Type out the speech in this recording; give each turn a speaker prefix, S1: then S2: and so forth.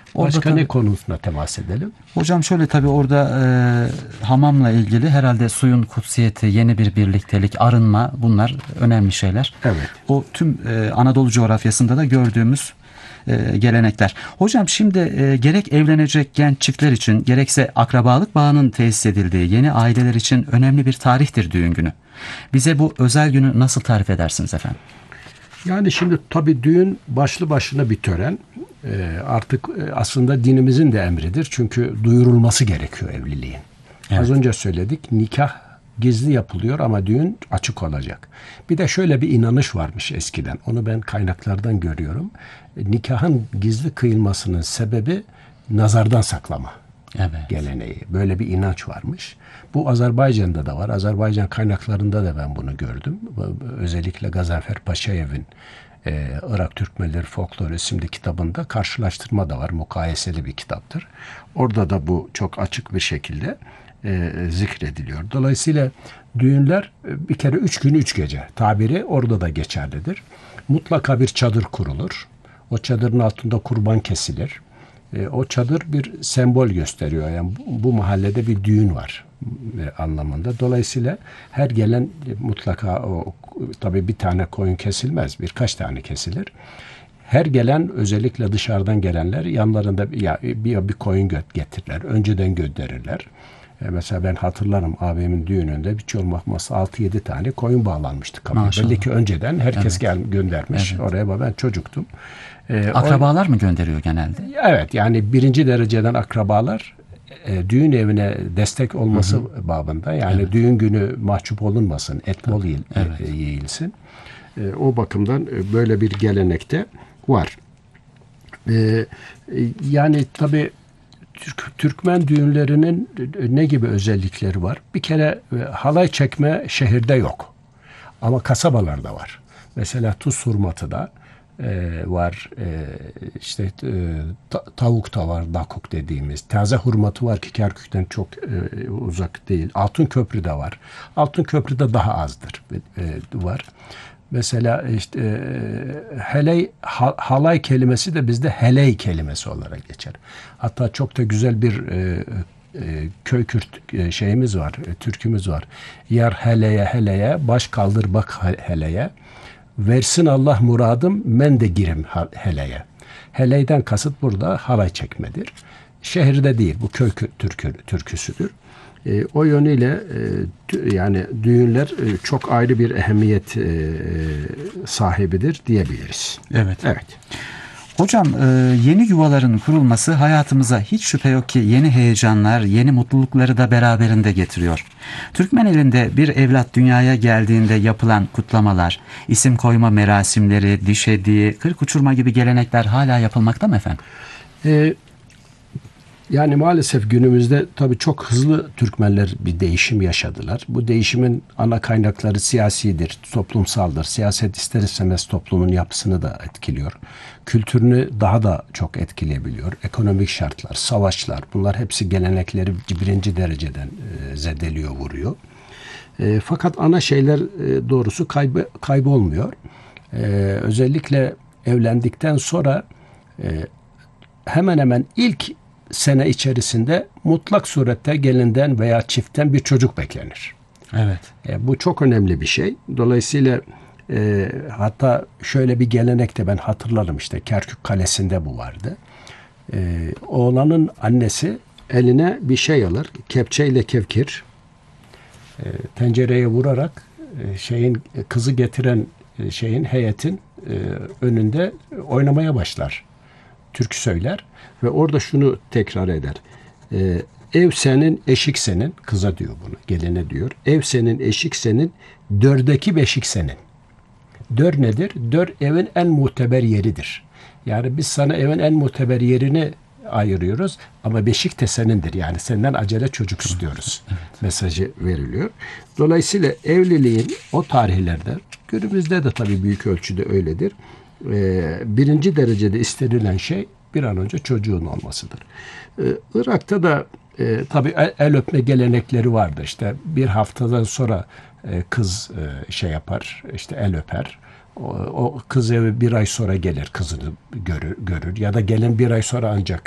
S1: Başka ne konusuna temas edelim?
S2: Hocam şöyle, tabii orada hamamla ilgili herhalde suyun kutsiyeti, yeni bir birliktelik, arınma, bunlar önemli şeyler.
S1: Evet.
S2: O tüm Anadolu coğrafyasında da gördüğümüz gelenekler. Hocam şimdi gerek evlenecek genç çiftler için gerekse akrabalık bağının tesis edildiği yeni aileler için önemli bir tarihtir düğün günü. Bize bu özel günü nasıl tarif edersiniz efendim?
S1: Yani şimdi tabii düğün başlı başına bir tören. Artık aslında dinimizin de emridir. Çünkü duyurulması gerekiyor evliliğin.
S2: Evet.
S1: Az önce söyledik, nikah gizli yapılıyor ama düğün açık olacak. Bir de şöyle bir inanış varmış eskiden. Onu ben kaynaklardan görüyorum. Nikahın gizli kıyılmasının sebebi nazardan saklama.
S2: Evet.
S1: Geleneği. Böyle bir inanç varmış. Bu Azerbaycan'da da var. Azerbaycan kaynaklarında da ben bunu gördüm. Özellikle Gazanfer Paşayev'in Irak Türkmenleri Folkloru isimli kitabında karşılaştırma da var. Mukayeseli bir kitaptır. Orada da bu çok açık bir şekilde zikrediliyor. Dolayısıyla düğünler bir kere 3 gün 3 gece tabiri orada da geçerlidir. Mutlaka bir çadır kurulur. O çadırın altında kurban kesilir. O çadır bir sembol gösteriyor. Yani bu mahallede bir düğün var anlamında. Dolayısıyla her gelen mutlaka tabii bir tane koyun kesilmez. Birkaç tane kesilir. Her gelen, özellikle dışarıdan gelenler yanlarında bir koyun getirirler. Önceden gönderirler. Mesela ben hatırlarım abimin düğününde bir olmazsa 6-7 tane koyun bağlanmıştı kapıya. Belli ki önceden herkes göndermiş. Evet. Oraya ben çocuktum.
S2: Akrabalar mı gönderiyor genelde?
S1: Evet, yani birinci dereceden akrabalar düğün evine destek olması babında. Yani evet. Düğün günü mahcup olunmasın, et bol yiyilsin. O bakımdan böyle bir gelenekte var. Yani tabii Türkmen düğünlerinin ne gibi özellikleri var? Bir kere halay çekme şehirde yok. Ama kasabalarda var. Mesela Tuz Hurmatı'da var. İşte tavuk da var. Dakuk dediğimiz. Taze hurmatı var ki Kerkük'ten çok uzak değil. Altınköprü'de var. Altınköprü'de daha azdır. Var. Mesela işte halay kelimesi de bizde heley kelimesi olarak geçer. Hatta çok da güzel bir köy Kürt şeyimiz var, türkümüz var. Yar heleye heleye, baş kaldır bak heleye. Versin Allah muradım, men de girim heleye. Heleyden kasıt burada halay çekmedir. Şehirde değil, bu köy türküsüdür. O yönüyle yani düğünler çok ayrı bir ehemmiyet sahibidir diyebiliriz.
S2: Evet.
S1: Evet.
S2: Hocam yeni yuvaların kurulması hayatımıza hiç şüphe yok ki yeni heyecanlar, yeni mutlulukları da beraberinde getiriyor. Türkmen elinde bir evlat dünyaya geldiğinde yapılan kutlamalar, isim koyma merasimleri, diş hediye, kırk uçurma gibi gelenekler hala yapılmakta mı efendim?
S1: Yani maalesef günümüzde tabii çok hızlı Türkmenler bir değişim yaşadılar. Bu değişimin ana kaynakları siyasidir, toplumsaldır. Siyaset ister istemez toplumun yapısını da etkiliyor. Kültürünü daha da çok etkileyebiliyor. Ekonomik şartlar, savaşlar, bunlar hepsi gelenekleri birinci dereceden zedeliyor, vuruyor. Fakat ana şeyler doğrusu kaybolmuyor. Özellikle evlendikten sonra hemen hemen ilk sene içerisinde mutlak surette gelinden veya çiftten bir çocuk beklenir.
S2: Evet.
S1: Bu çok önemli bir şey. Dolayısıyla hatta şöyle bir gelenek de ben hatırlarım, işte Kerkük Kalesi'nde bu vardı. Oğlanın annesi eline bir şey alır, kepçeyle kevkir, tencereye vurarak kızı getiren heyetin önünde oynamaya başlar. Türkü söyler ve orada şunu tekrar eder. Ev senin, eşik senin. Kıza diyor bunu, geline diyor. Ev senin, eşik senin, dördeki beşik senin. Dör nedir? Dör evin en muteber yeridir. Yani biz sana evin en muteber yerini ayırıyoruz ama beşik de senindir. Yani senden acele çocuk istiyoruz. Mesajı veriliyor. Dolayısıyla evliliğin o tarihlerde, günümüzde de tabii büyük ölçüde öyledir. Birinci derecede istenilen şey bir an önce çocuğun olmasıdır. Irak'ta da tabii el öpme gelenekleri vardır. İşte bir haftadan sonra kız yapar, işte el öper. O kız evi bir ay sonra gelir, kızını görür ya da gelin bir ay sonra ancak